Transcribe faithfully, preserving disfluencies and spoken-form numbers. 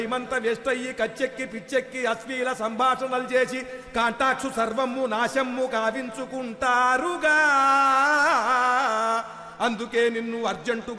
మంత వెష్టయ్యి కచ్చెక్కి పిచ్చెక్కి అశ్లీల సంభాషణలు చేసి కాంటాక్షు సర్వము నాశమ్ము కావించుకుంటారుగా. అందుకే నిన్ను అర్జెంటుగా